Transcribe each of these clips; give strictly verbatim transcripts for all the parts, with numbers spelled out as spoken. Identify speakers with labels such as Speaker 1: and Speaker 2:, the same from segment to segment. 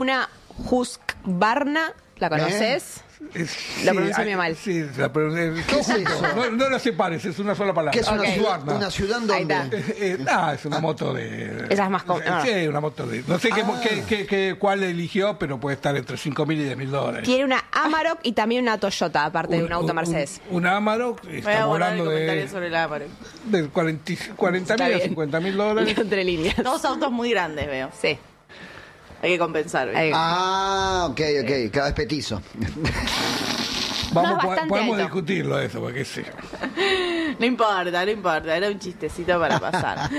Speaker 1: una Husqvarna, ¿la conoces?
Speaker 2: Es,
Speaker 1: Lo
Speaker 2: sí,
Speaker 1: pronuncié
Speaker 2: hay-
Speaker 1: mal.
Speaker 2: Sí, la pronuncié.
Speaker 3: ¿Qué es eso?
Speaker 2: No, no la separes, es una sola palabra.
Speaker 3: ¿Qué es una,
Speaker 1: Ok.
Speaker 3: ciudad,
Speaker 2: Husqvarna.
Speaker 3: una ciudad
Speaker 1: Ahí
Speaker 3: donde?
Speaker 1: está.
Speaker 2: Eh, eh, ah, es una moto de...
Speaker 1: Esa es más com- ah.
Speaker 2: Sí, una moto de... No sé qué,
Speaker 3: Ah.
Speaker 2: qué, qué, qué- cuál eligió, pero puede estar entre cinco mil y diez mil dólares.
Speaker 1: Tiene una Amarok y también una Toyota, aparte de un auto Mercedes.
Speaker 2: Un, un Amarok,
Speaker 4: Voy a
Speaker 2: estamos
Speaker 4: borrar el
Speaker 2: hablando
Speaker 4: comentario
Speaker 2: de,
Speaker 4: sobre la Amarok.
Speaker 2: de cuarenta mil a
Speaker 1: bien.
Speaker 2: cincuenta mil dólares.
Speaker 1: Entre líneas.
Speaker 4: Dos autos muy grandes, veo.
Speaker 1: Sí.
Speaker 4: Hay que compensar. ¿viste?
Speaker 1: Ahí.
Speaker 3: Ah, ok, ok, cada vez petizo.
Speaker 2: Vamos,
Speaker 1: No, es
Speaker 2: po-
Speaker 1: bastante
Speaker 2: podemos
Speaker 1: alto.
Speaker 2: discutirlo eso, porque sí.
Speaker 4: No importa, no importa, era un chistecito para pasar.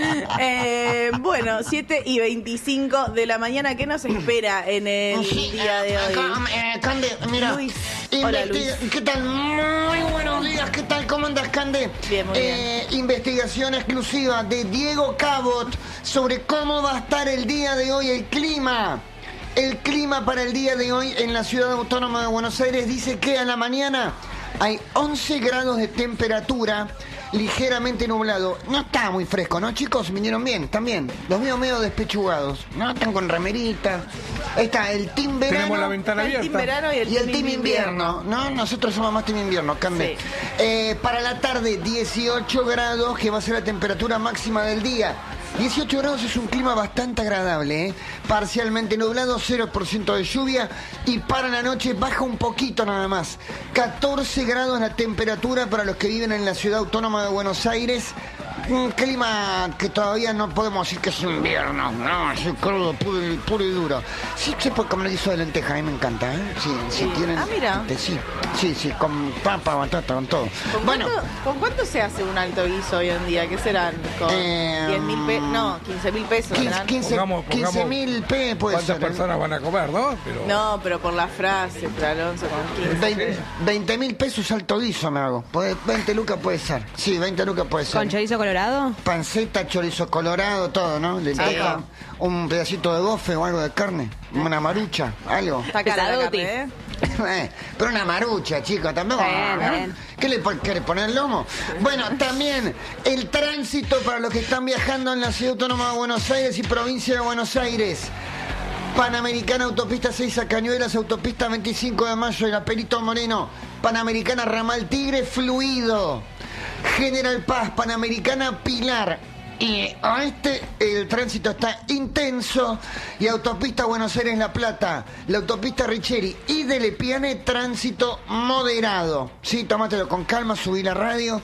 Speaker 4: Eh, bueno, siete y veinticinco de la mañana, ¿qué nos espera en el
Speaker 5: Sí,
Speaker 4: día de
Speaker 5: eh,
Speaker 4: hoy?
Speaker 5: acá, eh, Cande, mira.
Speaker 4: Luis. Hola,
Speaker 5: Investiga-
Speaker 4: Luis.
Speaker 5: ¿Qué tal? Muy buenos días. ¿Qué tal? ¿Cómo andas, Cande?
Speaker 4: Bien, muy
Speaker 5: Eh, investigación exclusiva de Diego Cabot sobre cómo va a estar el día de hoy el clima. El clima para el día de hoy en la ciudad autónoma de Buenos Aires dice que a la mañana hay once grados de temperatura, ligeramente nublado. No está muy fresco, ¿no, chicos? Vinieron bien, están bien. Los veo medio despechugados, ¿no? Están con remerita. Ahí está, el team verano.
Speaker 2: Tenemos la ventana
Speaker 4: El team
Speaker 2: abierta.
Speaker 4: verano y el,
Speaker 5: Y el team invierno, ¿no? Nosotros somos más team invierno, Cande.
Speaker 4: Sí.
Speaker 5: Eh, para la tarde, dieciocho grados, que va a ser la temperatura máxima del día. dieciocho grados es un clima bastante agradable, ¿eh? Parcialmente nublado, cero por ciento de lluvia. Y para la noche baja un poquito nada más. catorce grados la temperatura para los que viven en la ciudad autónoma de Buenos Aires. Un clima que todavía no podemos decir que es invierno, no, es crudo, puro, y- puro y duro. Sí, se puede comer guiso de lenteja, a mí me encanta, ¿eh? Sí, sí,
Speaker 4: Sí.
Speaker 5: tienen.
Speaker 4: Ah, mira.
Speaker 5: este, sí, sí, sí, con papa, batata, con todo.
Speaker 4: ¿Con,
Speaker 5: Bueno,
Speaker 4: cuánto, ¿Con cuánto se hace un alto guiso hoy en día? ¿Qué serán? ¿Con
Speaker 5: Eh,
Speaker 4: diez mil pesos? No, quince mil pesos.
Speaker 5: quince,
Speaker 4: ¿serán?
Speaker 5: quince,
Speaker 2: Pongamos- pongamos
Speaker 5: quince mil P puede
Speaker 2: ¿Cuántas
Speaker 5: ser. ¿eh?
Speaker 2: personas van a comer, no? Pero
Speaker 4: No, pero por la frase, pero Alonso, con quince.
Speaker 5: veinte mil pesos alto guiso me hago. Puede- veinte lucas puede ser. Sí, veinte lucas puede ser.
Speaker 1: ¿Con chorizo colorado?
Speaker 5: Panceta, chorizo colorado, todo, ¿no? Lenteja,
Speaker 4: Algo.
Speaker 5: un pedacito de bofe o algo de carne, una marucha, algo.
Speaker 4: Está cara la
Speaker 1: Pesaduti.
Speaker 4: carne, ¿eh?
Speaker 5: Eh, Pero una marucha, chicos, tampoco.
Speaker 1: Está bien, está bien.
Speaker 5: ¿Qué le pon- quiere poner lomo? Bueno, también el tránsito para los que están viajando en la ciudad autónoma de Buenos Aires y provincia de Buenos Aires. Panamericana, autopista seis a Cañuelas, autopista veinticinco de mayo y la Perito Moreno. Panamericana, ramal Tigre, fluido. General Paz, Panamericana, Pilar. Y a este el tránsito está intenso. Y autopista Buenos Aires La Plata, la autopista Richeri y de Lepiane, tránsito moderado. Sí, tómatelo con calma, subí la radio.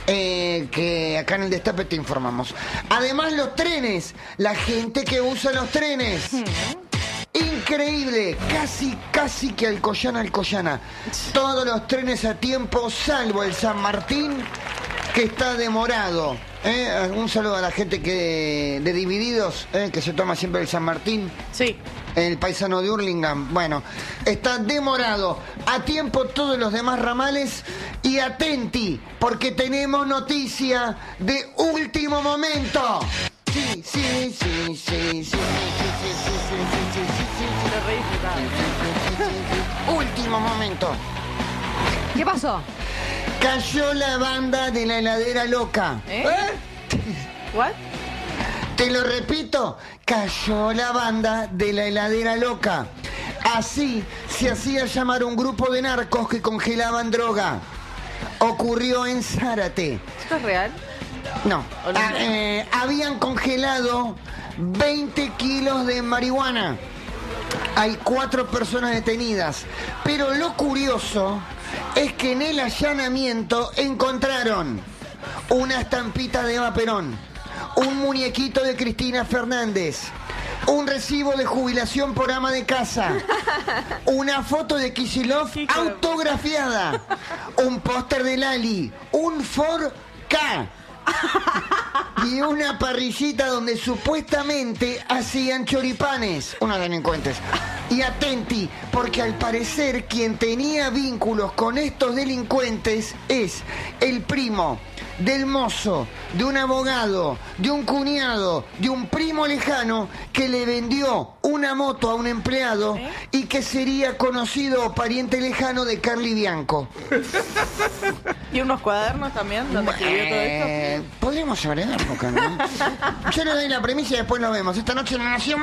Speaker 5: eh, que acá en el Destape te informamos. Además, los trenes, la gente que usa los trenes. Increíble, casi, casi que Alcoyana, Alcoyana. Todos los trenes a tiempo, salvo el San Martín, que está demorado. ¿eh? Un saludo a la gente que de Divididos, ¿eh? que se toma siempre el San Martín.
Speaker 4: Sí.
Speaker 5: El paisano de Hurlingham. Bueno, está demorado. A tiempo todos los demás ramales. Y atenti, porque tenemos noticia de último momento. Sí, sí, sí, sí, sí, sí, sí, sí, sí, sí, sí, sí,
Speaker 4: Lo re disfrutaba.
Speaker 5: sí. Último momento.
Speaker 1: ¿Qué pasó?
Speaker 5: Cayó la banda de la heladera loca.
Speaker 4: ¿Eh? ¿What?
Speaker 5: Te lo repito, cayó la banda de la heladera loca. Así se hacía llamar un grupo de narcos que congelaban droga. Ocurrió en Zárate.
Speaker 4: ¿Esto es real?
Speaker 5: No,
Speaker 4: ¿O no?
Speaker 5: ah, eh, habían congelado veinte kilos de marihuana. Hay cuatro personas detenidas. Pero lo curioso es que en el allanamiento encontraron una estampita de Eva Perón, un muñequito de Cristina Fernández, un recibo de jubilación por ama de casa, una foto de Kicillof autografiada, un póster de Lali, un Ford K y una parrillita donde supuestamente hacían choripanes, unos delincuentes. Y atenti, porque al parecer quien tenía vínculos con estos delincuentes es el primo del mozo, de un abogado, de un cuñado, de un primo lejano que le vendió una moto a un empleado
Speaker 4: ¿Eh?
Speaker 5: y que sería conocido o pariente lejano de Carly Bianco.
Speaker 4: ¿Y unos cuadernos también donde escribió todo esto?
Speaker 5: Eh, podríamos agregarlo, Carmen. Yo le doy la premisa y después lo vemos. Esta noche en La Nación